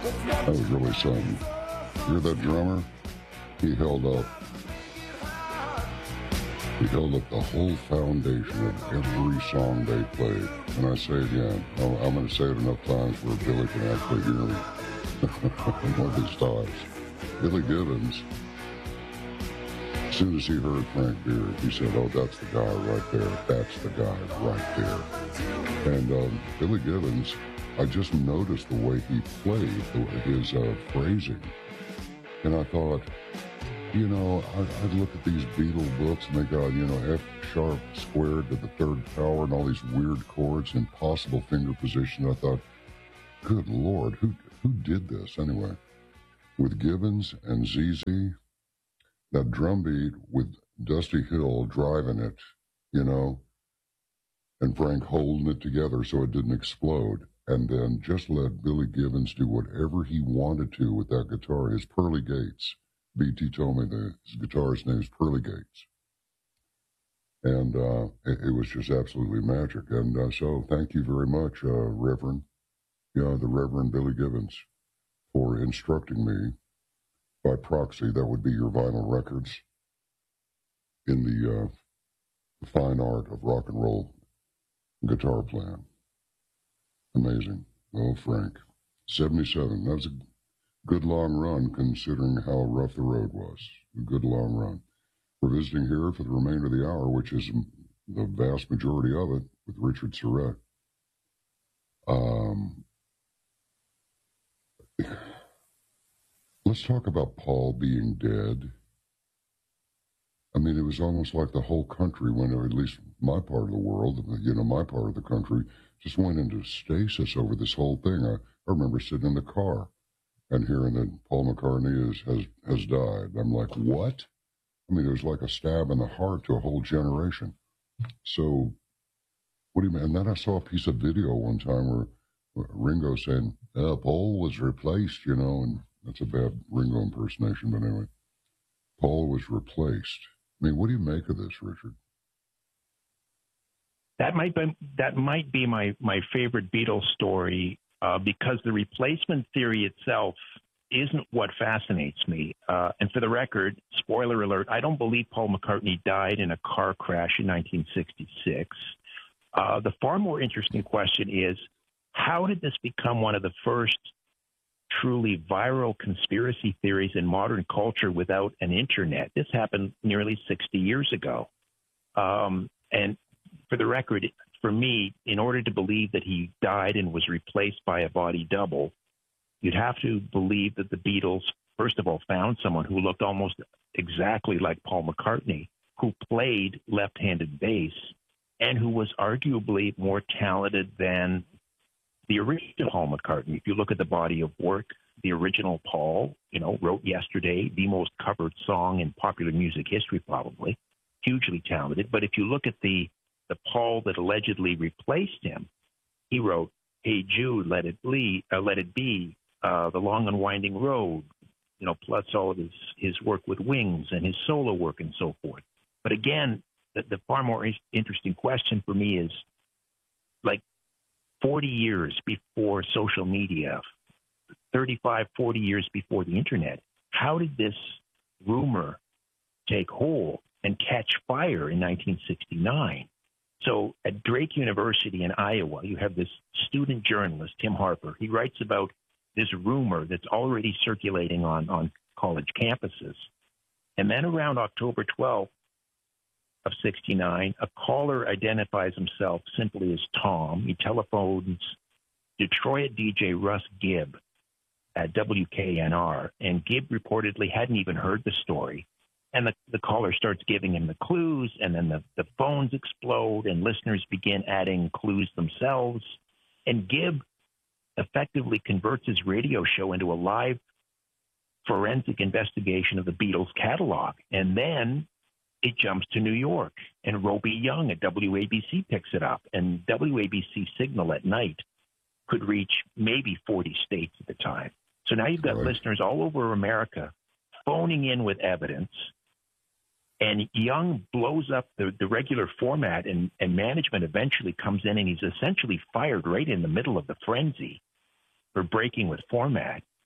That was really something. You're the drummer? He held up the whole foundation of every song they played. And I say again, I'm going to say it enough times where Billy can actually hear me. One of these times. Billy Gibbons, as soon as he heard Frank Beard, he said, oh, that's the guy right there. That's the guy right there. And Billy Gibbons, I just noticed the way he played, his phrasing. And I thought, you know, I'd look at these Beatle books and they got, you know, F sharp squared to the third power and all these weird chords, impossible finger position. I thought, good Lord, who did this anyway? With Gibbons and ZZ, that drum beat with Dusty Hill driving it, you know, and Frank holding it together so it didn't explode. And then just let Billy Gibbons do whatever he wanted to with that guitar. His Pearly Gates. BT told me that his guitarist's name is Pearly Gates. And it was just absolutely magic. And so thank you very much, Reverend, the Reverend Billy Gibbons, for instructing me by proxy. That would be your vinyl records in the fine art of rock and roll guitar playing. Amazing. Oh, Frank. 77. That was a good long run considering how rough the road was. A good long run. We're visiting here for the remainder of the hour, which is the vast majority of it, with Richard Surrett. Let's talk about Paul being dead. I mean, it was almost like the whole country went, or at least my part of the world, my part of the country, just went into stasis over this whole thing. I remember sitting in the car and hearing that Paul McCartney has died. I'm like, what? I mean, it was like a stab in the heart to a whole generation. So, what do you mean? And then I saw a piece of video one time where Ringo saying, Paul was replaced, and that's a bad Ringo impersonation, but anyway, Paul was replaced. I mean, what do you make of this, Richard? That might be my favorite Beatles story because the replacement theory itself isn't what fascinates me. And for the record, spoiler alert, I don't believe Paul McCartney died in a car crash in 1966. The far more interesting question is, how did this become one of the first truly viral conspiracy theories in modern culture without an internet? This happened nearly 60 years ago. And for the record, for me, in order to believe that he died and was replaced by a body double, you'd have to believe that the Beatles, first of all, found someone who looked almost exactly like Paul McCartney, who played left-handed bass, and who was arguably more talented than the original Paul McCartney. If you look at the body of work, the original Paul, wrote Yesterday, the most covered song in popular music history, probably, hugely talented. But if you look at the Paul that allegedly replaced him, he wrote, Hey Jude, Let It Be, The Long and Winding Road, plus all of his work with Wings and his solo work and so forth. But again, the far more interesting question for me is, like 40 years before social media, 35, 40 years before the internet, how did this rumor take hold and catch fire in 1969? So at Drake University in Iowa, you have this student journalist, Tim Harper. He writes about this rumor that's already circulating on college campuses. And then around October 12th of 69, a caller identifies himself simply as Tom. He telephones Detroit DJ Russ Gibb at WKNR, and Gibb reportedly hadn't even heard the story. And the caller starts giving him the clues, and then the phones explode, and listeners begin adding clues themselves. And Gibb effectively converts his radio show into a live forensic investigation of the Beatles catalog. And then it jumps to New York, and Roby Young at WABC picks it up. And WABC signal at night could reach maybe 40 states at the time. So now you've got listeners all over America phoning in with evidence. And Young blows up the regular format, and management eventually comes in, and he's essentially fired right in the middle of the frenzy for breaking with format.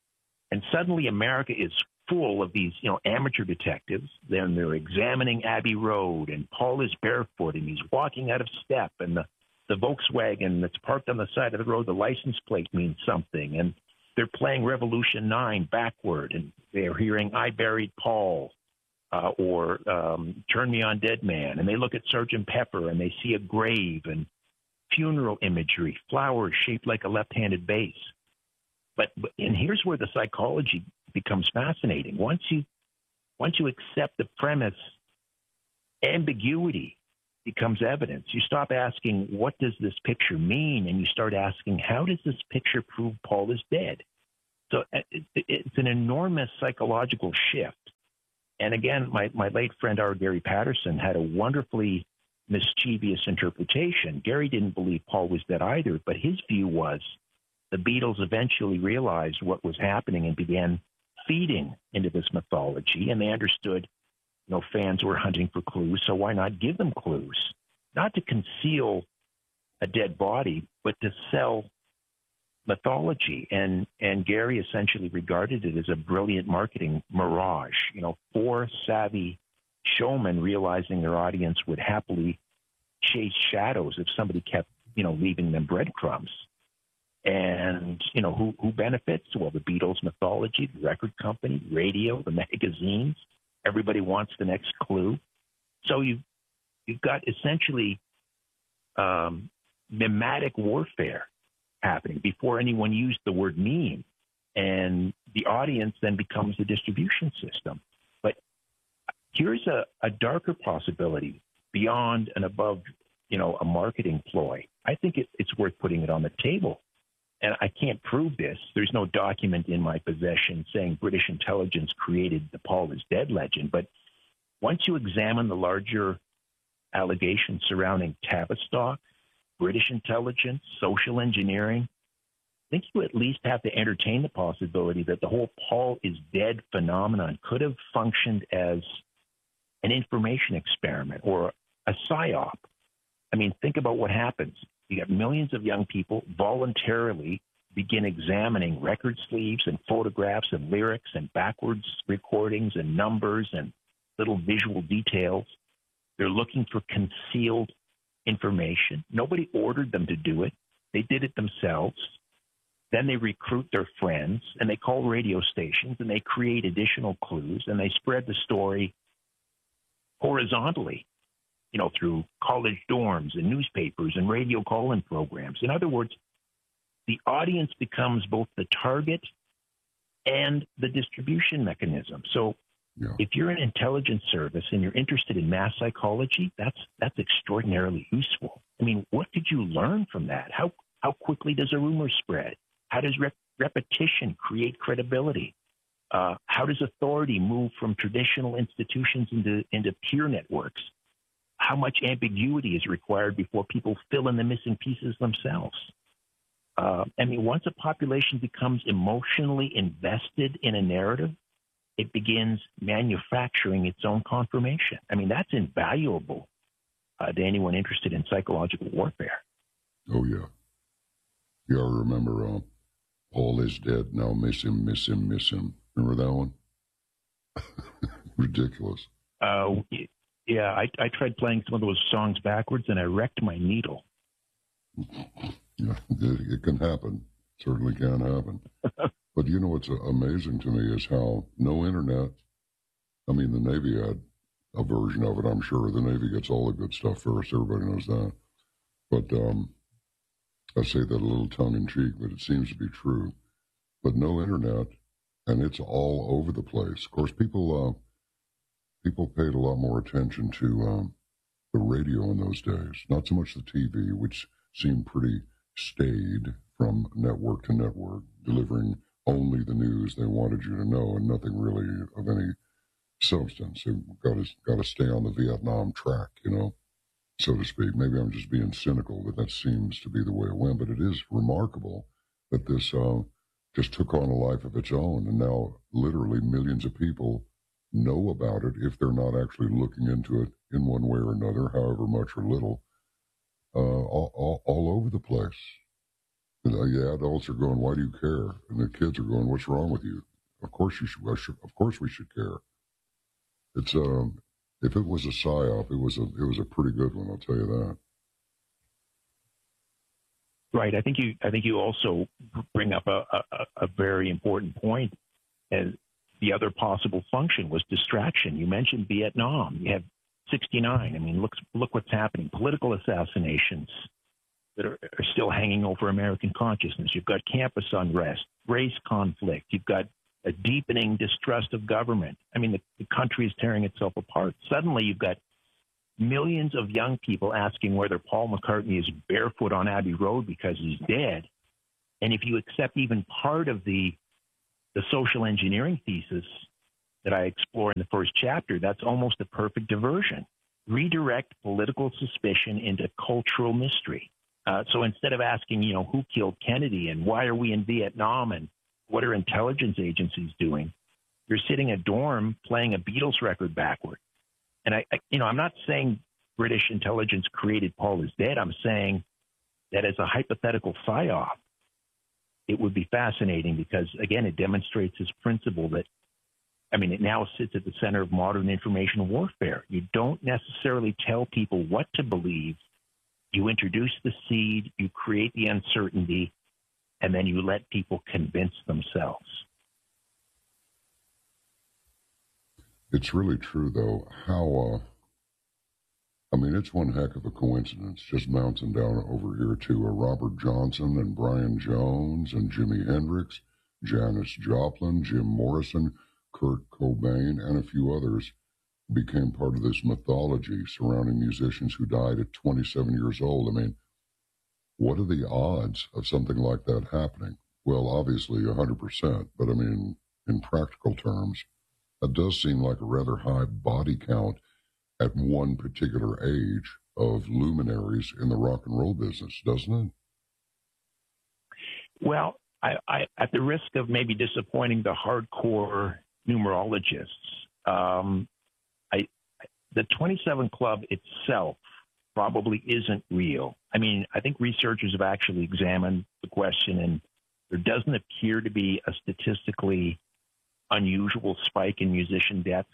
And suddenly America is full of these, amateur detectives. Then they're examining Abbey Road, and Paul is barefoot, and he's walking out of step, and the Volkswagen that's parked on the side of the road, the license plate means something, and they're playing Revolution 9 backward, and they're hearing I Buried Paul or Turn Me On Dead Man, and they look at Sergeant Pepper, and they see a grave and funeral imagery, flowers shaped like a left-handed bass. And here's where the psychology becomes fascinating. Once you accept the premise, ambiguity becomes evidence. You stop asking, what does this picture mean? And you start asking, how does this picture prove Paul is dead? So it's an enormous psychological shift. And again, my late friend, our Gary Patterson, had a wonderfully mischievous interpretation. Gary didn't believe Paul was dead either, but his view was the Beatles eventually realized what was happening and began feeding into this mythology, and they understood, fans were hunting for clues, so why not give them clues? Not to conceal a dead body, but to sell mythology. And Gary essentially regarded it as a brilliant marketing mirage. Four savvy showmen realizing their audience would happily chase shadows if somebody kept, leaving them breadcrumbs. And, who benefits? Well, the Beatles mythology, the record company, radio, the magazines. Everybody wants the next clue. So you've got essentially mimetic warfare happening before anyone used the word meme. And the audience then becomes the distribution system. But here's a darker possibility beyond and above, a marketing ploy. I think it's worth putting it on the table. And I can't prove this. There's no document in my possession saying British intelligence created the Paul is dead legend. But once you examine the larger allegations surrounding Tavistock, British intelligence, social engineering, I think you at least have to entertain the possibility that the whole Paul is dead phenomenon could have functioned as an information experiment or a psyop. I mean, think about what happens. You have millions of young people voluntarily begin examining record sleeves and photographs and lyrics and backwards recordings and numbers and little visual details. They're looking for concealed information. Nobody ordered them to do it. They did it themselves. Then they recruit their friends, and they call radio stations, and they create additional clues, and they spread the story horizontally, through college dorms and newspapers and radio call-in programs. In other words, the audience becomes both the target and the distribution mechanism. So if you're an intelligence service and you're interested in mass psychology, that's extraordinarily useful. I mean, what did you learn from that? How quickly does a rumor spread? How does repetition create credibility? How does authority move from traditional institutions into peer networks? How much ambiguity is required before people fill in the missing pieces themselves? Once a population becomes emotionally invested in a narrative, it begins manufacturing its own confirmation. I mean, that's invaluable to anyone interested in psychological warfare. Oh, yeah. Yeah, I remember Paul is dead, now miss him, miss him, miss him. Remember that one? Ridiculous. Yeah, I tried playing some of those songs backwards, and I wrecked my needle. Yeah, it can happen. It certainly can happen. But what's amazing to me is how no internet. I mean, the Navy had a version of it, I'm sure. The Navy gets all the good stuff first. Everybody knows that. But I say that a little tongue-in-cheek, but it seems to be true. But no internet, and it's all over the place. Of course, people paid a lot more attention to the radio in those days, not so much the TV, which seemed pretty staid from network to network, delivering only the news they wanted you to know and nothing really of any substance. They've got to stay on the Vietnam track, so to speak. Maybe I'm just being cynical, but that seems to be the way it went. But it is remarkable that this just took on a life of its own, and now literally millions of people know about it if they're not actually looking into it in one way or another, however much or little, all over the place. And the adults are going, why do you care? And the kids are going, what's wrong with you? Of course you should. Of course we should care. It's if it was a psyop, it was a pretty good one. I'll tell you that. Right. I think you also bring up a very important point, and the other possible function was distraction. You mentioned Vietnam. You have 69. I mean, look what's happening. Political assassinations that are still hanging over American consciousness. You've got campus unrest, race conflict. You've got a deepening distrust of government. I mean, the country is tearing itself apart. Suddenly, you've got millions of young people asking whether Paul McCartney is barefoot on Abbey Road because he's dead. And if you accept even part of the social engineering thesis that I explore in the first chapter, that's almost a perfect diversion. Redirect political suspicion into cultural mystery. So instead of asking, who killed Kennedy and why are we in Vietnam and what are intelligence agencies doing, you're sitting in a dorm playing a Beatles record backward. And I'm not saying British intelligence created Paul is dead. I'm saying that as a hypothetical psyop, it would be fascinating because, again, it demonstrates this principle that, it now sits at the center of modern information warfare. You don't necessarily tell people what to believe. You introduce the seed, you create the uncertainty, and then you let people convince themselves. It's really true, though, how, it's one heck of a coincidence, just bouncing down over here to Robert Johnson and Brian Jones and Jimi Hendrix, Janis Joplin, Jim Morrison, Kurt Cobain, and a few others became part of this mythology surrounding musicians who died at 27 years old. What are the odds of something like that happening? Well, obviously 100%, but in practical terms, that does seem like a rather high body count at one particular age of luminaries in the rock and roll business, doesn't it? Well, I at the risk of maybe disappointing the hardcore numerologists, the 27 Club itself probably isn't real. I think researchers have actually examined the question, and there doesn't appear to be a statistically unusual spike in musician deaths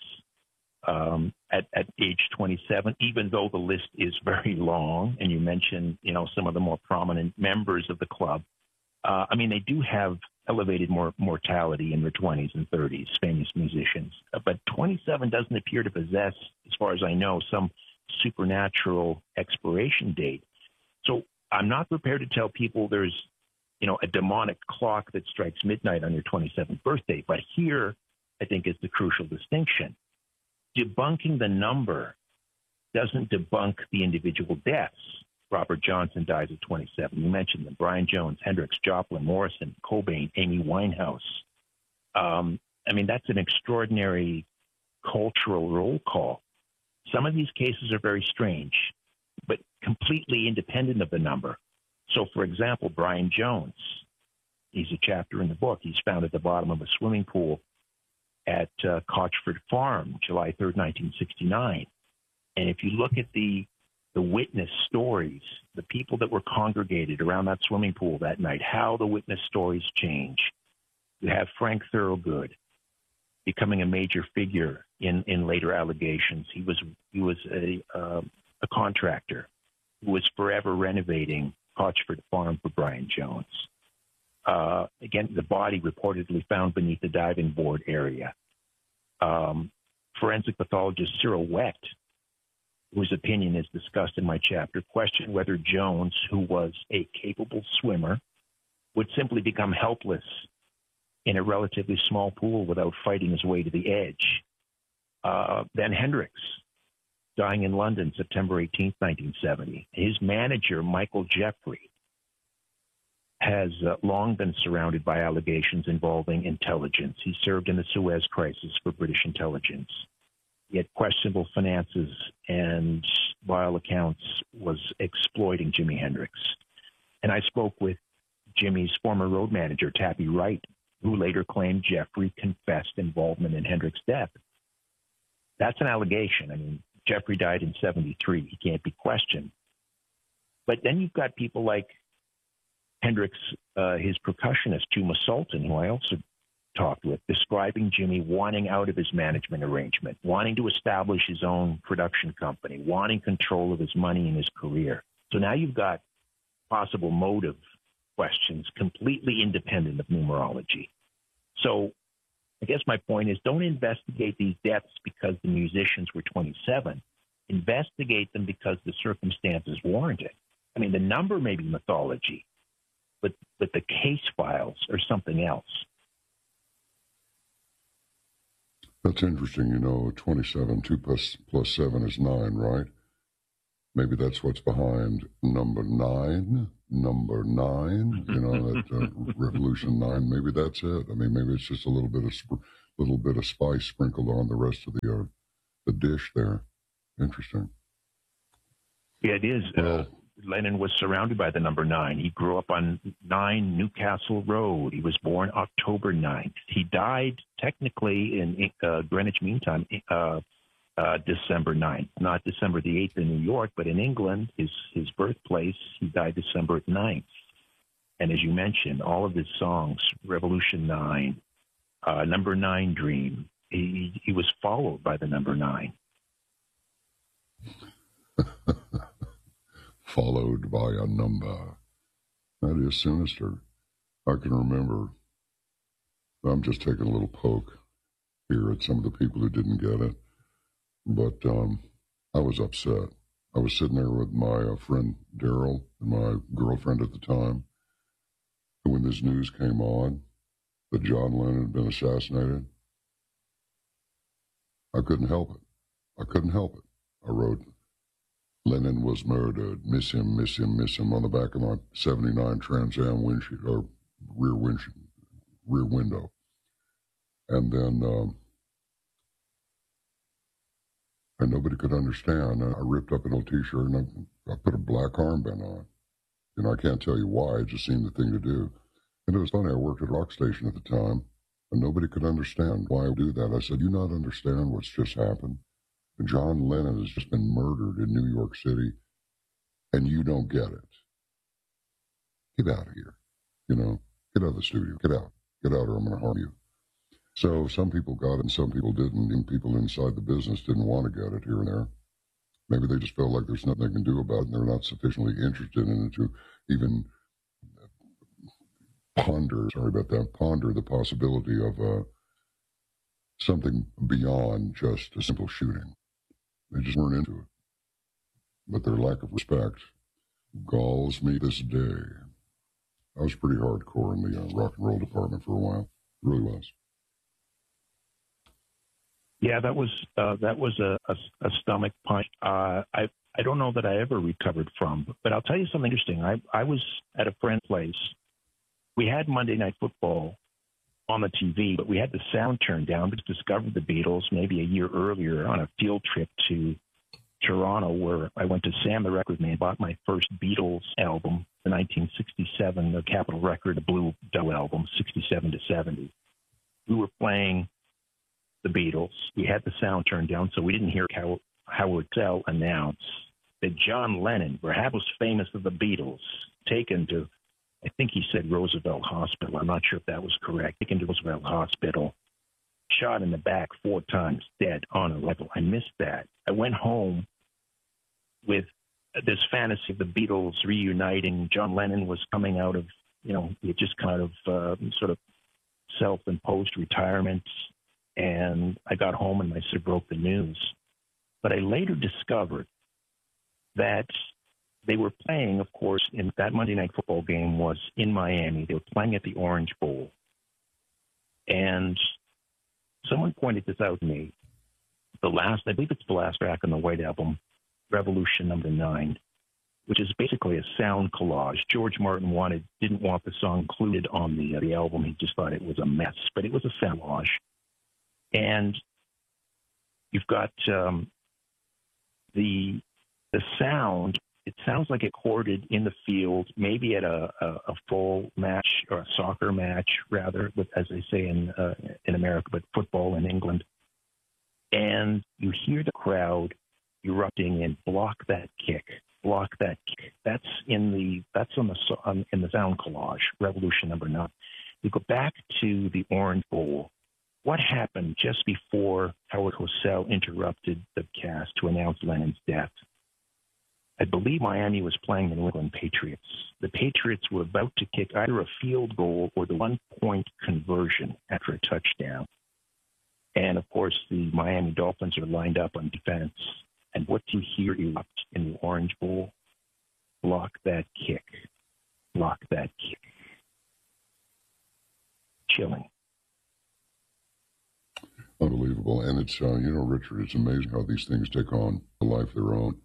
at age 27, even though the list is very long. And you mentioned, some of the more prominent members of the club. They do have elevated mortality in their 20s and 30s, famous musicians. But 27 doesn't appear to possess, as far as I know, some supernatural expiration date. So I'm not prepared to tell people there's, a demonic clock that strikes midnight on your 27th birthday. But here, I think, is the crucial distinction. Debunking the number doesn't debunk the individual deaths. Robert Johnson dies at 27. You mentioned them. Brian Jones, Hendrix, Joplin, Morrison, Cobain, Amy Winehouse. That's an extraordinary cultural roll call. Some of these cases are very strange, but completely independent of the number. So, for example, Brian Jones, he's a chapter in the book. He's found at the bottom of a swimming pool at Cochford Farm, July 3rd, 1969. And if you look at the witness stories, the people that were congregated around that swimming pool that night, how the witness stories change. You have Frank Thorogood becoming a major figure in later allegations. He was a contractor who was forever renovating Cochford Farm for Brian Jones. Again, the body reportedly found beneath the diving board area. Forensic pathologist Cyril Wecht, whose opinion is discussed in my chapter, questioned whether Jones, who was a capable swimmer, would simply become helpless in a relatively small pool without fighting his way to the edge. Then Hendrix, dying in London, September 18th, 1970. His manager, Michael Jeffrey, has long been surrounded by allegations involving intelligence. He served in the Suez Crisis for British intelligence. He had questionable finances and, by all accounts, was exploiting Jimi Hendrix. And I spoke with Jimmy's former road manager, Tappy Wright, who later claimed Jeffrey confessed involvement in Hendrix's death. That's an allegation. Jeffrey died in 73. He can't be questioned. But then you've got people like Hendrix, his percussionist, Juma Sultan, who I also talked with, describing Jimmy wanting out of his management arrangement, wanting to establish his own production company, wanting control of his money and his career. So now you've got possible motive questions completely independent of numerology. So I guess my point is, don't investigate these deaths because the musicians were 27. Investigate them because the circumstances warrant it. I mean, the number may be mythology, but the case files are something else. That's interesting. 27, 2 plus 7 is 9, right? Maybe that's what's behind number 9, that Revolution 9. Maybe that's it. I mean, maybe it's just a little bit of spice sprinkled on the rest of the dish there. Interesting. Yeah, it is. Well, Lennon was surrounded by the number 9. He grew up on 9 Newcastle Road. He was born October 9th. He died technically in Greenwich Mean Time, December 9th, not December the 8th in New York, but in England, his birthplace, he died December 9th. And as you mentioned, all of his songs, Revolution 9, Number 9 Dream, he was followed by the number 9. Followed by a number. That is sinister. I can remember, I'm just taking a little poke here at some of the people who didn't get it, but I was upset. I was sitting there with my friend Daryl and my girlfriend at the time, and when this news came on that John Lennon had been assassinated, I couldn't help it. I wrote, Lennon was murdered. Miss him, miss him, miss him on the back of my 79 Trans Am windshield, or rear window. And then, and nobody could understand. I ripped up an old T-shirt and I put a black armband on. I can't tell you why. It just seemed the thing to do. And it was funny. I worked at a rock station at the time, and nobody could understand why I do that. I said, "You not understand what's just happened? John Lennon has just been murdered in New York City, and you don't get it. Get out of here. Get out of the studio. Get out, or I'm going to harm you." So some people got it and some people didn't, and people inside the business didn't want to get it here and there. Maybe they just felt like there's nothing they can do about it, and they're not sufficiently interested in it to even ponder the possibility of something beyond just a simple shooting. They just weren't into it. But their lack of respect galls me this day. I was pretty hardcore in the rock and roll department for a while. It really was. Yeah, that was a stomach punch. I don't know that I ever recovered from, but I'll tell you something interesting. I was at a friend's place. We had Monday Night Football on the TV, but we had the sound turned down. We discovered the Beatles maybe a year earlier on a field trip to Toronto, where I went to Sam the Record Man, bought my first Beatles album, the 1967 the Capitol Record, the Blue Doe album, 67 to 70. We were playing the Beatles. We had the sound turned down, so we didn't hear Howard Zell announce that John Lennon, perhaps most famous of the Beatles, taken to, I think he said Roosevelt Hospital. I'm not sure if that was correct. Taken to Roosevelt Hospital, shot in the back 4 times, dead on arrival. I missed that. I went home with this fantasy of the Beatles reuniting. John Lennon was coming out of, he had just kind of sort of self-imposed retirement. And I got home and my sister broke the news. But I later discovered that they were playing, of course, in that Monday Night Football game was in Miami. They were playing at the Orange Bowl. And someone pointed this out to me. I believe it's the last track on the White Album, Revolution Number 9, which is basically a sound collage. George Martin didn't want the song included on the album. He just thought it was a mess, but it was a sound collage. And you've got the sound. It sounds like it recorded in the field, maybe at a full match or a soccer match, rather, as they say in America, but football in England. And you hear the crowd erupting and block that kick. That's in the sound collage, Revolution Number 9. We go back to the Orange Bowl. What happened just before Howard Cosell interrupted the cast to announce Lennon's death? I believe Miami was playing the New England Patriots. The Patriots were about to kick either a field goal or the one-point conversion after a touchdown. And, of course, the Miami Dolphins are lined up on defense. And what do you hear erupt in the Orange Bowl? Block that kick. Block that kick. Chilling. Unbelievable. And it's, Richard, it's amazing how these things take on a life of their own.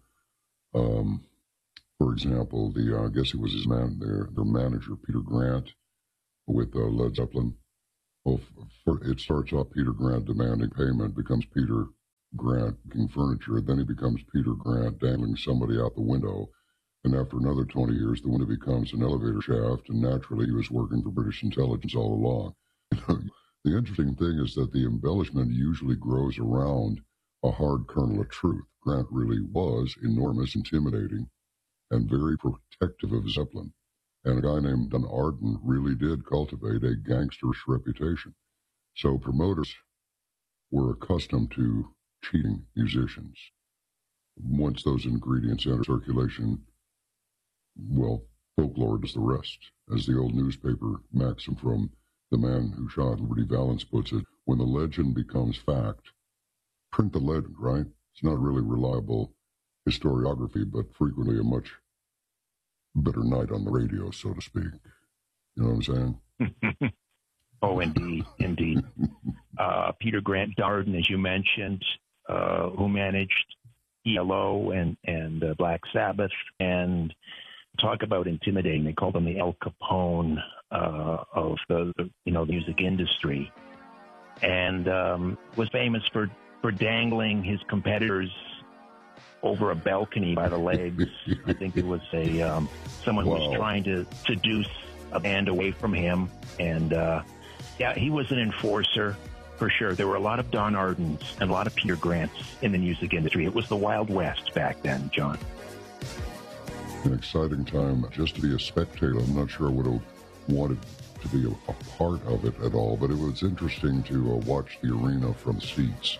For example, I guess it was their manager, Peter Grant, with Led Zeppelin. Well, it starts off Peter Grant demanding payment, becomes Peter Grant making furniture, then he becomes Peter Grant dangling somebody out the window, and after another 20 years, the window becomes an elevator shaft, and naturally he was working for British intelligence all along. The interesting thing is that the embellishment usually grows around a hard kernel of truth. Grant really was enormous, intimidating, and very protective of Zeppelin. And a guy named Don Arden really did cultivate a gangsterish reputation. So promoters were accustomed to cheating musicians. Once those ingredients enter circulation, well, folklore does the rest. As the old newspaper maxim from the man who shot Liberty Valance puts it, when the legend becomes fact, print the legend, right? It's not really reliable historiography, but frequently a much better night on the radio, so to speak. You know what I'm saying? Oh, indeed, indeed. Peter Grant Darden, as you mentioned, who managed ELO and Black Sabbath, and talk about intimidating. They called him the El Capone of the music industry, and was famous for dangling his competitors over a balcony by the legs. I think there was someone who was trying to seduce a band away from him, and he was an enforcer for sure. There were a lot of Don Ardens and a lot of Peter Grants in the music industry. It was the Wild West back then, John. An exciting time just to be a spectator. I'm not sure I would have wanted to be a part of it at all, but it was interesting to watch the arena from seats,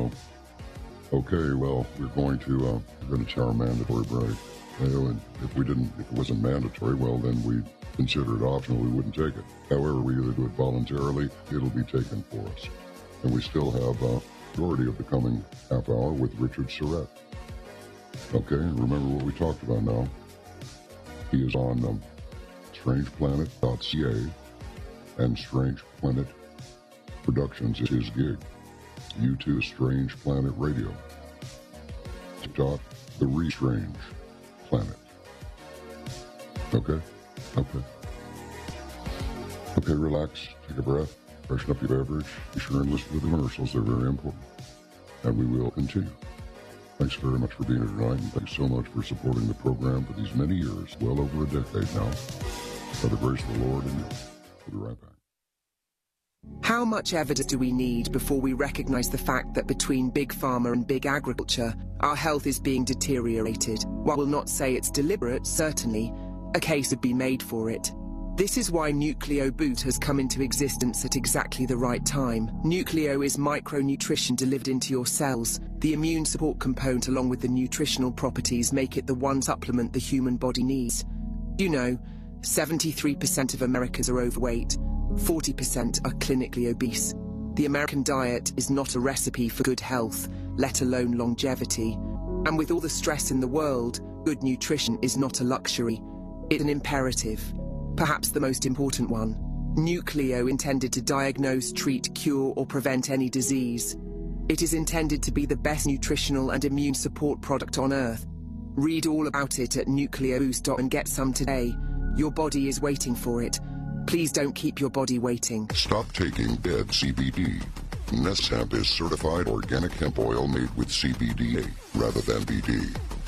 Okay, well, we're going to take our mandatory break. And if it wasn't mandatory, well, then we'd consider it optional. We wouldn't take it. However, we either do it voluntarily, it'll be taken for us. And we still have a majority of the coming half hour with Richard Surrett. Okay, remember what we talked about now. He is on strangeplanet.ca, and Strange Planet Productions is his gig. YouTube, Strange Planet Radio. TikTok, The Re-Strange Planet. Okay, relax, take a breath, freshen up your beverage. Be sure and listen to the commercials, they're very important. And we will continue. Thanks very much for being here tonight, and thanks so much for supporting the program for these many years, well over a decade now. By the grace of the Lord and you. We'll be right back. How much evidence do we need before we recognize the fact that between big pharma and big agriculture, our health is being deteriorated? While we'll not say it's deliberate, certainly, a case would be made for it. This is why Nucleo Boot has come into existence at exactly the right time. Nucleo is micronutrition delivered into your cells. The immune support component along with the nutritional properties make it the one supplement the human body needs. 73% of Americans are overweight. 40% are clinically obese. The American diet is not a recipe for good health, let alone longevity. And with all the stress in the world, good nutrition is not a luxury. It's an imperative, perhaps the most important one. Nucleo intended to diagnose, treat, cure, or prevent any disease. It is intended to be the best nutritional and immune support product on Earth. Read all about it at nucleoboost.com and get some today. Your body is waiting for it. Please don't keep your body waiting. Stop taking dead CBD. Nest Hemp is certified organic hemp oil made with CBDA rather than BD.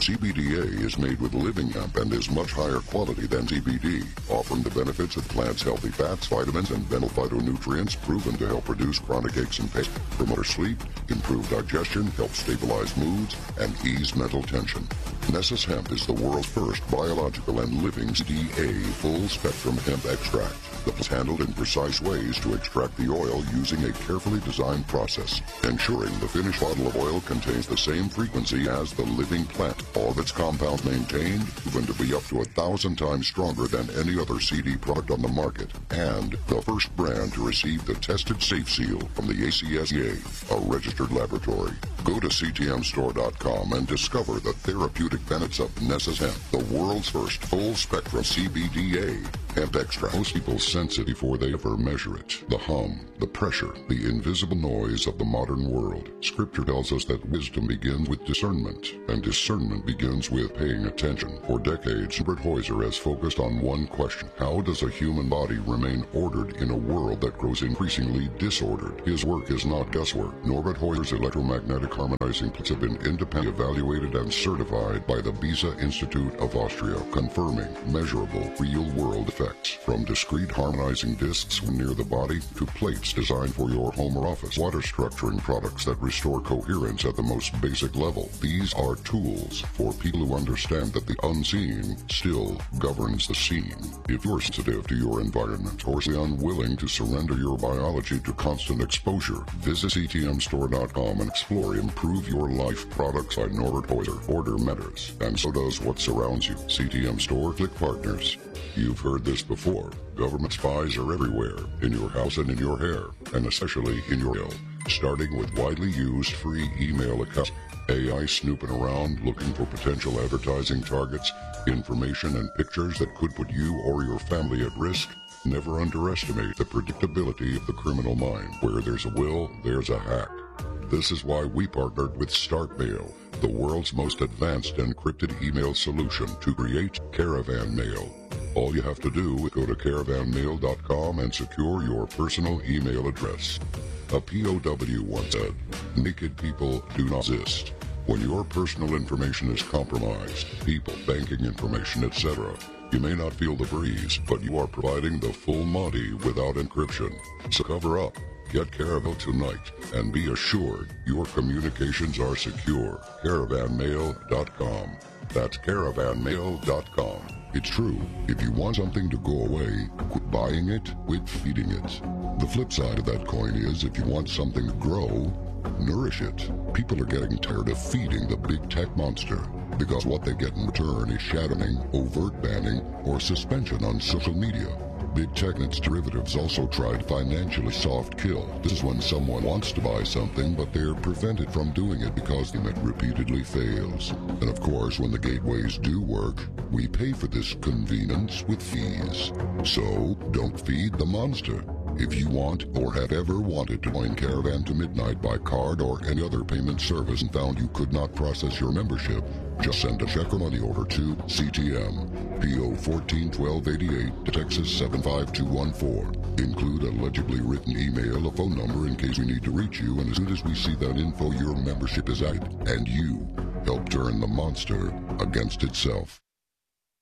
CBDA is made with living hemp and is much higher quality than CBD, offering the benefits of plants' healthy fats, vitamins, and phytonutrients proven to help reduce chronic aches and pains, promote sleep, improve digestion, help stabilize moods, and ease mental tension. Nessus Hemp is the world's first biological and living CBDA full-spectrum hemp extract that is handled in precise ways to extract the oil using a carefully designed process, ensuring the finished bottle of oil contains the same frequency as the living plant. All of its compounds maintained, proven to be up to 1,000 times stronger than any other CD product on the market, and the first brand to receive the Tested Safe Seal from the ACSA, a registered laboratory. Go to ctmstore.com and discover the therapeutic benefits of Nessus Hemp, the world's first full-spectrum CBDA hemp extract. Most people sense it before they ever measure it. The hum, the pressure, the invisible noise of the modern world. Scripture tells us that wisdom begins with discernment, and discernment begins with paying attention. For decades, Norbert Heuser has focused on one question: how does a human body remain ordered in a world that grows increasingly disordered? His work is not guesswork. Norbert Heuser's electromagnetic harmonizing plates have been independently evaluated and certified by the Beza Institute of Austria, confirming measurable real-world effects. From discrete harmonizing discs near the body to plates designed for your home or office, water structuring products that restore coherence at the most basic level. These are tools for people who understand that the unseen still governs the seen. If you're sensitive to your environment or unwilling to surrender your biology to constant exposure, visit ctmstore.com and explore Improve Your Life products by Norbert Heuser. Order matters, and so does what surrounds you. CTM Store, click partners. You've heard this before. Government spies are everywhere, in your house and in your hair, and especially in your mail. Starting with widely used free email accounts, AI snooping around looking for potential advertising targets, information and pictures that could put you or your family at risk. Never underestimate the predictability of the criminal mind. Where there's a will, there's a hack. This is why we partnered with StartMail, the world's most advanced encrypted email solution, to create Caravan Mail. All you have to do is go to caravanmail.com and secure your personal email address. A POW once said, "Naked people do not exist." When your personal information is compromised, people, banking information, etc., you may not feel the breeze, but you are providing the full Monty without encryption. So cover up. Get Caravan tonight and be assured your communications are secure. Caravanmail.com. That's caravanmail.com. It's true. If you want something to go away, quit buying it, quit feeding it. The flip side of that coin is if you want something to grow, nourish it. People are getting tired of feeding the big tech monster because what they get in return is shadowing, overt banning, or suspension on social media. Big tech and its derivatives also try to financially soft kill. This is when someone wants to buy something, but they're prevented from doing it because the payment repeatedly fails. And of course, when the gateways do work, we pay for this convenience with fees. So, don't feed the monster. If you want or have ever wanted to join Caravan to Midnight by card or any other payment service and found you could not process your membership, just send a check or money order to CTM, PO 141288 to Texas 75214. Include a legibly written email, a phone number in case we need to reach you, and as soon as we see that info, your membership is added, and you help turn the monster against itself.